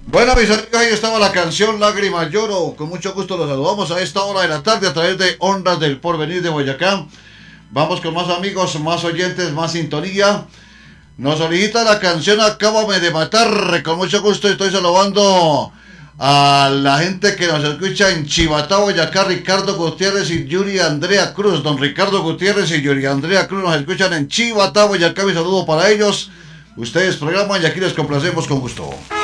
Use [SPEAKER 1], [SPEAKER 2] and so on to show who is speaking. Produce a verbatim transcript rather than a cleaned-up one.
[SPEAKER 1] Bueno, mis amigos, ahí estaba la canción Lágrimas Lloro. Con mucho gusto los saludamos a esta hora de la tarde a través de Ondas del Porvenir de Boyacá. Vamos con más amigos, más oyentes, más sintonía. Nos solicita la canción Acábame de Matar. Con mucho gusto estoy saludando a la gente que nos escucha en Chivatá, Boyacá. Ricardo Gutiérrez y Yuri Andrea Cruz. Don Ricardo Gutiérrez y Yuri Andrea Cruz nos escuchan en Chivatá, Boyacá. Mi saludo para ellos. Ustedes programan y aquí les complacemos con gusto.